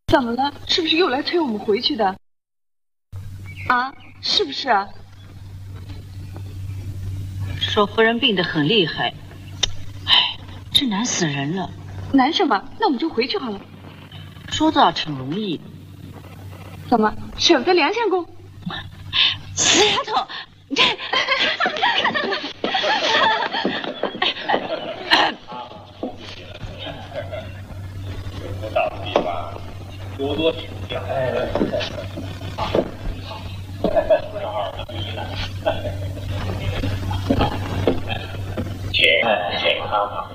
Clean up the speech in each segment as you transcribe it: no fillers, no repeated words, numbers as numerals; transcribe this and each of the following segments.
怎么了？是不是又来催我们回去的？啊，是不是啊？ 说夫人病得很厉害，哎，真难死人了。 难什么？那我们就回去好了。 说倒挺容易。 怎么，舍不得梁相公？ 死丫头！ 有到的地方多多指教。请好。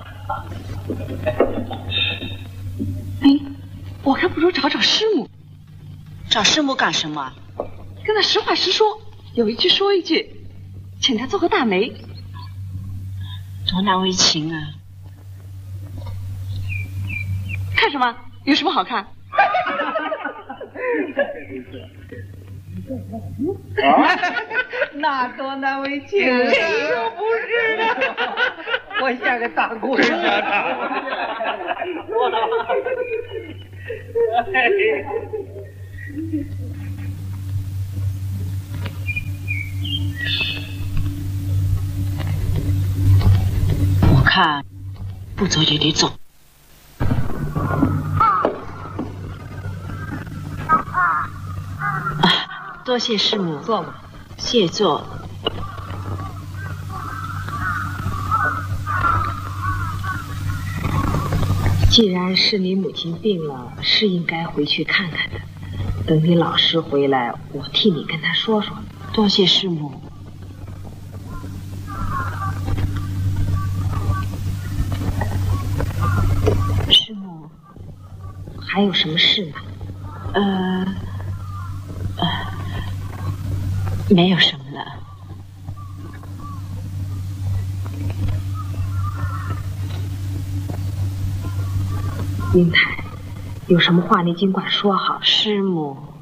哎，我还不如找找师母。 找师母干什么？ 跟他实话实说，有一句说一句，请他做个大媒。 多难为情啊！ 看什么？有什么好看？ 啊，那多难为情！谁说不是呢？我像个大姑娘。 我看不走也得走。多谢师母， 坐吧。 谢坐。 既然是你母亲病了，是应该回去看看的。等你老师回来，我替你跟他说说。 多谢师母。师母， 还有什么事吗？ 没有什么了。 英台，有什么话你尽管说好。 师母。